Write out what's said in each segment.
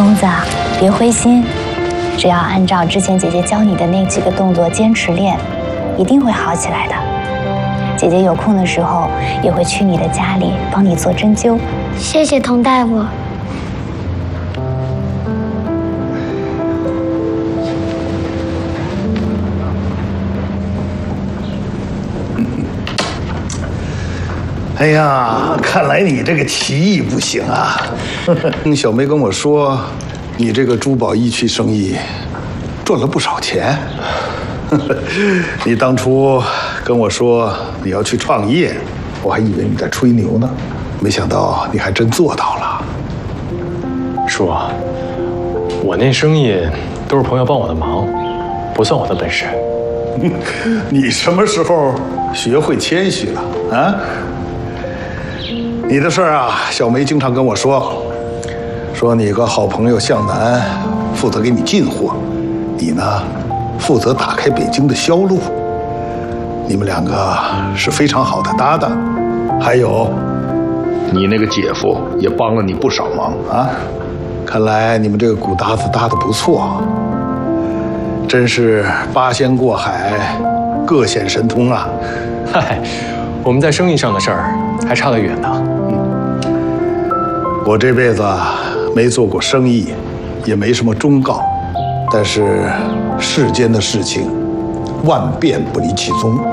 东子啊，别灰心，只要按照之前姐姐教你的那几个动作坚持练，一定会好起来的。姐姐有空的时候也会去你的家里帮你做针灸。 谢谢童大夫。 哎呀，看来你这个棋艺不行啊！小梅跟我说，你这个珠宝艺器生意赚了不少钱。你当初跟我说你要去创业，我还以为你在吹牛呢，没想到你还真做到了。 叔啊，我那生意都是朋友帮我的忙，不算我的本事。 你什么时候学会谦虚了啊？你的事儿啊，小梅经常跟我说，说你有个好朋友向南负责给你进货，你呢负责打开北京的销路，你们两个是非常好的搭档。还有，你那个姐夫也帮了你不少忙啊，看来你们这个鼓搭子搭得不错，真是八仙过海，各显神通啊！ 嗨，我们在生意上的事儿还差得远呢。 我这辈子没做过生意，也没什么忠告，但是世间的事情，万变不离其宗。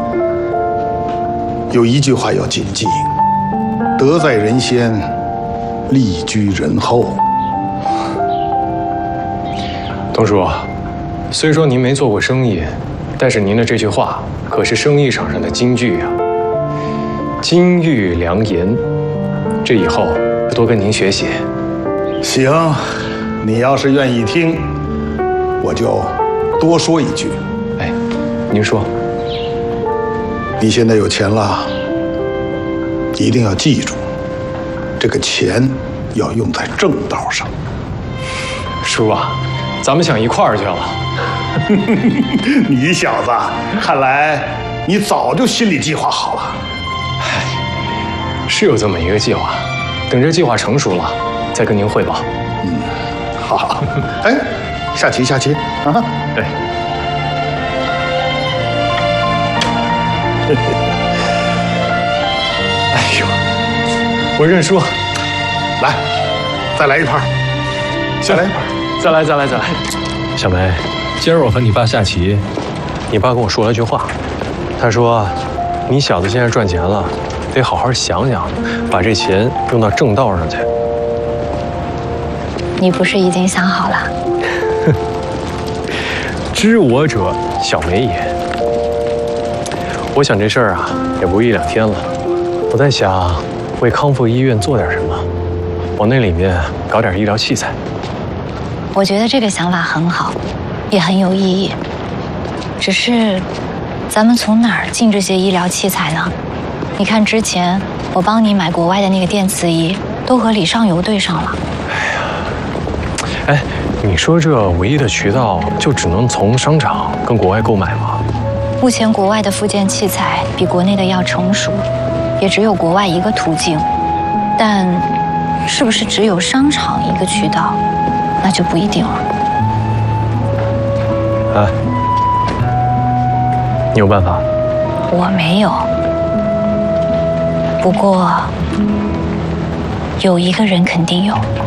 有一句话要谨记：德在人先，利居人后。 东叔，虽说您没做过生意，但是您的这句话可是生意场上的金句啊，金玉良言。这以后多跟您学习。 行，你要是愿意听，我就多说一句。 哎，您说。 你现在有钱了，一定要记住，这个钱要用在正道上。 叔啊，咱们想一块儿去了。 你小子，看来你早就心里计划好了。 唉，是有这么一个计划，等这计划成熟了，再跟您汇报。 好。哎，下棋啊！ 对。哎呦，我认输。 来，再来一盘。再来一盘。 再来。小梅，今儿我和你爸下棋，你爸跟我说了句话，他说：“你小子现在赚钱了，得好好想想，把这钱用到正道上去。” 你不是已经想好了？ 知我者，小梅也。我想这事儿啊，也不是一两天了。我在想，为康复医院做点什么，往那里面搞点医疗器材。 我觉得这个想法很好，也很有意义。只是，咱们从哪儿进这些医疗器材呢？你看之前我帮你买国外的那个电磁仪，都和李上游对上了。 哎，你说这唯一的渠道就只能从商场跟国外购买吗？ 目前国外的复健器材比国内的要成熟，也只有国外一个途径。但是不是只有商场一个渠道，那就不一定了。 哎，你有办法？ 我没有，不过有一个人肯定有。